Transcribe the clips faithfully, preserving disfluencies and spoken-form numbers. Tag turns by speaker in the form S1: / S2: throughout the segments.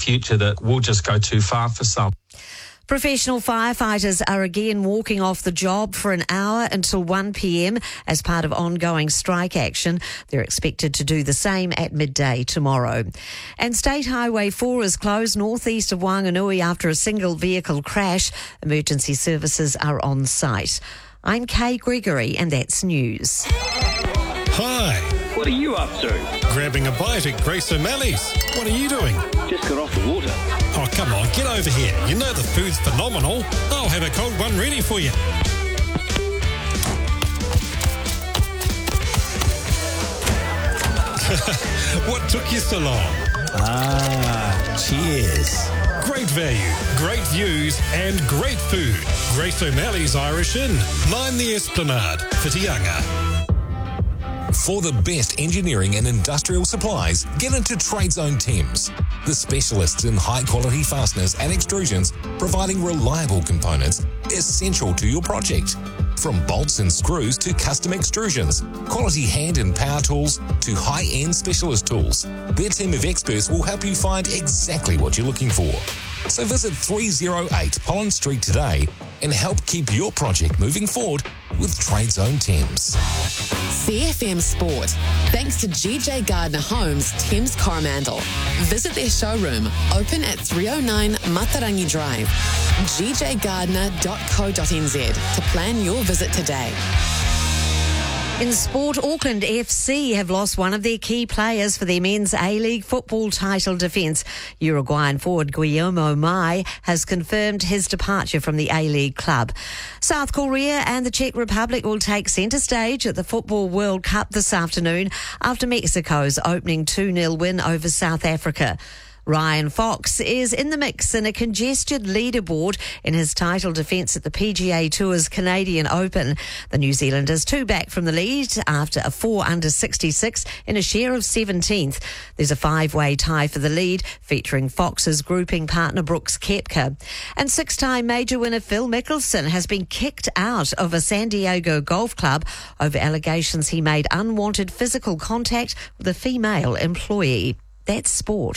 S1: future that will just go too far for some.
S2: Professional firefighters are again walking off the job for an hour until one p.m. as part of ongoing strike action. They're expected to do the same at midday tomorrow. And State Highway four is closed northeast of Wanganui after a single vehicle crash. Emergency services are on site. I'm Kay Gregory and that's news.
S3: Hi.
S4: What are you up to?
S3: Grabbing a bite at Grace O'Malley's. What are you doing?
S4: Just got off the water.
S3: Oh, come on, get over here. You know the food's phenomenal. I'll have a cold one ready for you. What took you so long?
S5: Ah, cheers.
S3: Great value, great views and great food. Grace O'Malley's Irish Inn, line the Esplanade, Whitianga.
S6: For the best engineering and industrial supplies, get into TradeZone Thames, the specialists in high-quality fasteners and extrusions, providing reliable components essential to your project. From bolts and screws to custom extrusions, quality hand and power tools to high-end specialist tools, their team of experts will help you find exactly what you're looking for. So visit three oh eight Pollen Street today and help keep your project moving forward with TradeZone Thames.
S7: C F M Sport. Thanks to G J Gardner Homes, Thames Coromandel. Visit their showroom, open at three oh nine Matarangi Drive. g j gardner dot co dot n z to plan your visit today.
S2: In sport, Auckland F C have lost one of their key players for their men's A-League football title defence. Uruguayan forward Guillermo Mai has confirmed his departure from the A-League club. South Korea and the Czech Republic will take centre stage at the Football World Cup this afternoon after Mexico's opening two nil win over South Africa. Ryan Fox is in the mix in a congested leaderboard in his title defence at the P G A Tour's Canadian Open. The New Zealander's two back from the lead after a four under sixty-six in a share of seventeenth. There's a five-way tie for the lead featuring Fox's grouping partner Brooks Koepka. And six-time major winner Phil Mickelson has been kicked out of a San Diego golf club over allegations he made unwanted physical contact with a female employee. That's sport.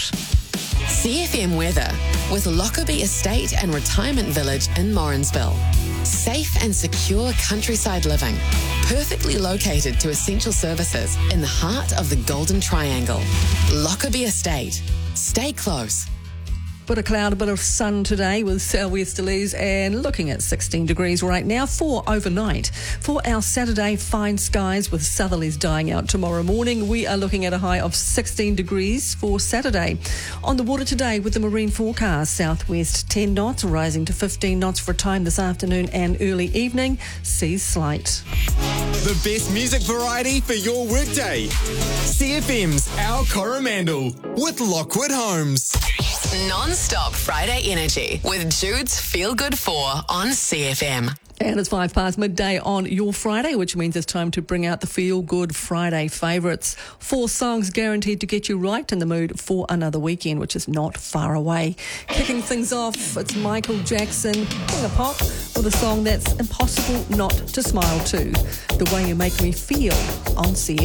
S7: C F M weather with Lockerbie Estate and Retirement Village in Morrinsville. Safe and secure countryside living, perfectly located to essential services in the heart of the Golden Triangle. Lockerbie Estate. Stay close.
S8: Bit of cloud, a bit of sun today with southwesterlies and looking at sixteen degrees right now for overnight. For our Saturday, fine skies with southerlies dying out tomorrow morning. We are looking at a high of sixteen degrees for Saturday. On the water today with the marine forecast, southwest ten knots, rising to fifteen knots for a time this afternoon and early evening. Seas slight.
S9: The best music variety for your workday. C F M's Our Coromandel with Lockwood Homes.
S7: Non-stop Friday energy with Jude's Feel Good four on C F M.
S8: And it's five past midday on your Friday, which means it's time to bring out the Feel Good Friday favourites. Four songs guaranteed to get you right in the mood for another weekend, which is not far away. Kicking things off, it's Michael Jackson, King of Pop, with a song that's impossible not to smile to. The Way You Make Me Feel on C F M.